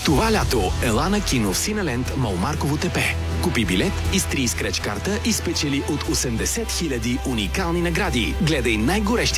Това лято ела на кино в Синеленд Малмарково тепе. Купи билет, изтри скреч карта и спечели от 80 000 уникални награди. Гледай най-горещи